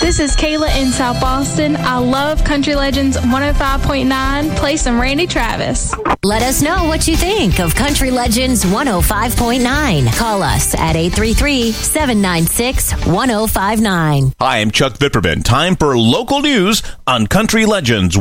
This is Kayla in South Boston. I love Country Legends 105.9. Play some Randy Travis. Let us know what you think of Country Legends 105.9. Call us at 833-796-1059. Hi, I'm Chuck Vipperman. Time for local news on Country Legends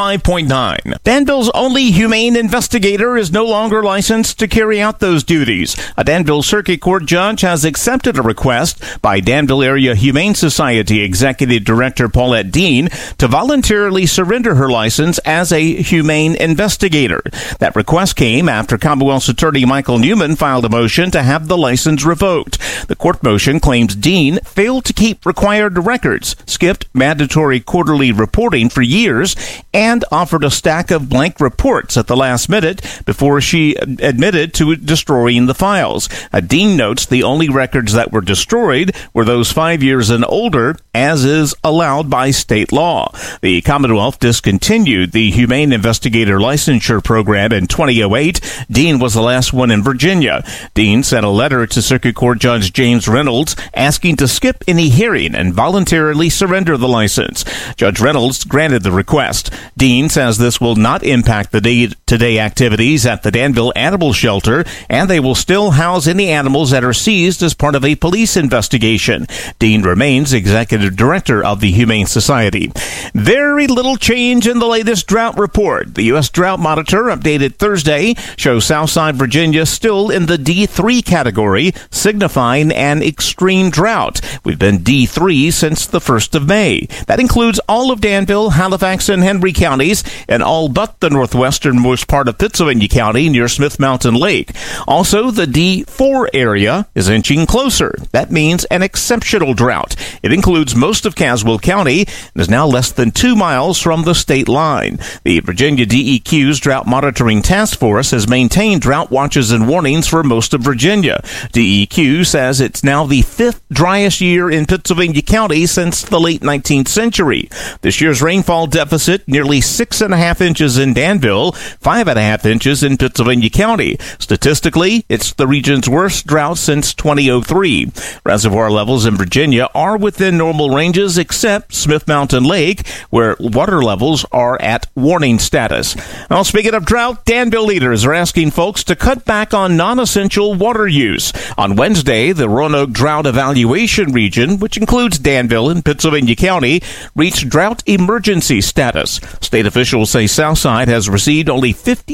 105.9. Danville's only humane investigator is no longer licensed to carry out those duties. A Danville Circuit Court judge has accepted a request by Danville Area Humane Society Executive Director Paulette Dean to voluntarily surrender her license as a humane investigator. That request came after Commonwealth's Attorney Michael Newman filed a motion to have the license revoked. The court motion claims Dean failed to keep required records, skipped mandatory quarterly reporting for years, and offered a stack of blank reports at the last minute before she admitted to destroying the files. Dean notes the only records that were destroyed were those 5 years and older, as is allowed by state law. The Commonwealth discontinued the Humane Investigator Licensure Program in 2008. Dean was the last one in Virginia. Dean sent a letter to Circuit Court Judge James Reynolds asking to skip any hearing and voluntarily surrender the license. Judge Reynolds granted the request. Dean says this will not impact the day-to-day activities at the Danville Animal Shelter, and they will still house any animals that are seized as part of a police investigation. Dean remains executive director of the Humane Society. Very little change in the latest drought report. The U.S. Drought Monitor, updated Thursday, shows Southside Virginia still in the D3 category, signifying an extreme drought. We've been D3 since the 1st of May. That includes all of Danville, Halifax, and Henry counties, and all but the northwesternmost part of Pittsylvania County near Smith Mountain Lake. Also, the D4 area is inching closer. That means an exceptional drought. It includes most of Caswell County and is now less than 2 miles from the state line. The Virginia DEQ's Drought Monitoring Task Force has maintained drought watches and warnings for most of Virginia. DEQ says it's now the 5th driest year in Pittsylvania County since the late 19th century. This year's rainfall deficit, nearly 6.5 inches in Danville, 5.5 inches in Pittsylvania County. Statistically, it's the region's worst drought since 2003. Reservoir levels in Virginia are within normal ranges except Smith Mountain Lake, where water levels are at warning status. Now, speaking of drought, Danville leaders are asking folks to cut back on non-essential water use. On Wednesday, the Roanoke Drought Evaluation Region, which includes Danville and Pittsylvania County, reached drought emergency status. State officials say Southside has received only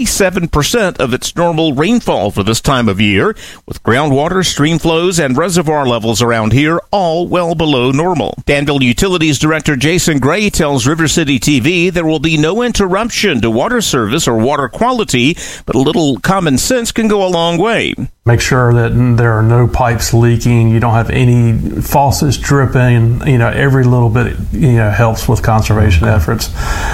57% of its normal rainfall for this time of year, with groundwater, stream flows, and reservoir levels around here all well below normal. Danville Utilities Director Jason Gray tells River City TV there will be no interruption to water service or water quality, but a little common sense can go a long way. Make sure that there are no pipes leaking. You don't have any faucets dripping. Every little bit, helps with conservation efforts.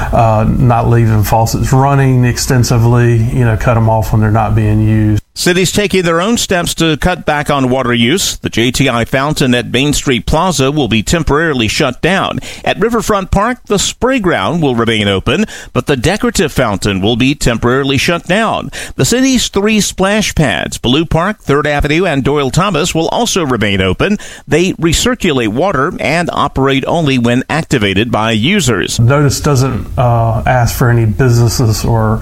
Not leaving faucets running extensively. Cut them off when they're not being used. Cities taking their own steps to cut back on water use. The JTI fountain at Main Street Plaza will be temporarily shut down. At Riverfront Park, the spray ground will remain open, but the decorative fountain will be temporarily shut down. The city's 3 splash pads, Blue Park, 3rd Avenue, and Doyle Thomas, will also remain open. They recirculate water and operate only when activated by users. Notice doesn't ask for any businesses or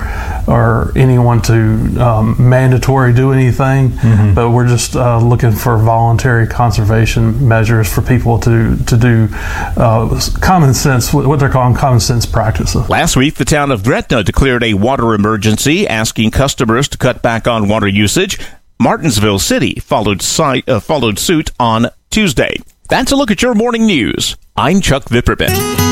anyone to mandatory do anything, but we're just looking for voluntary conservation measures for people to do common sense, what they're calling common sense practices. Last week, the town of Gretna declared a water emergency, asking customers to cut back on water usage. Martinsville City followed suit on Tuesday. That's a look at your morning news. I'm Chuck Vipperman.